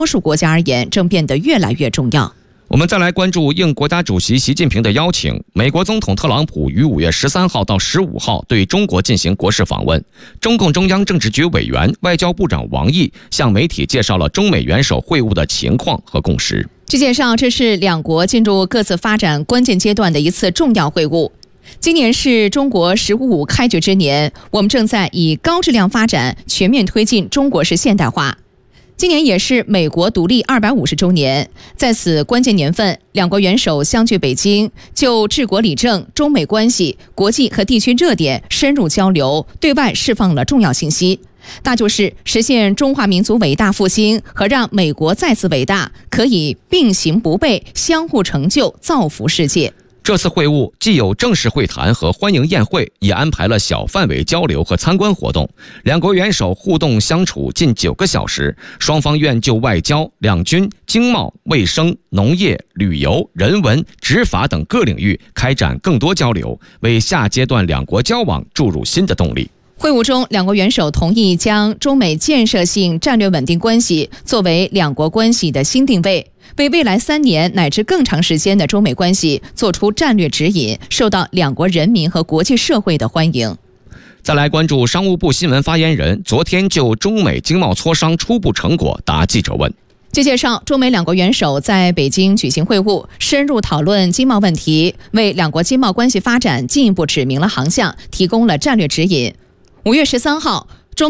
多数国家而言正变得越来越重要。 我们再来关注应国家主席习近平的邀请，美国总统特朗普于5月13号到15号对中国进行国事访问。中共中央政治局委员、外交部长王毅向媒体介绍了中美元首会晤的情况和共识。 据介绍，这是两国进入各自发展关键阶段的一次重要会晤。今年是中国“15+5”开局之年，我们正在以高质量发展全面推进中国式现代化。今年也是美国独立250周年，在此关键年份，两国元首相聚北京，就治国理政、中美关系、国际和地区热点深入交流，对外释放了重要信息。大就是实现中华民族伟大复兴和让美国再次伟大，可以并行不悖，相互成就，造福世界。 这次会晤既有正式会谈和欢迎宴会，也安排了小范围交流和参观活动。两国元首互动相处近9个小时，双方愿就外交、两军、经贸、卫生、农业、旅游、人文、执法等各领域开展更多交流，为下阶段两国交往注入新的动力。 会晤中，两国元首同意将中美建设性战略稳定关系作为两国关系的新定位，为未来3年乃至更长时间的中美关系做出战略指引，受到两国人民和国际社会的欢迎。 再来关注商务部新闻发言人昨天就中美经贸磋商初步成果答记者问。 据介绍，中美两国元首在北京举行会晤，深入讨论经贸问题，为两国经贸关系发展进一步指明了航向，提供了战略指引。5月13号，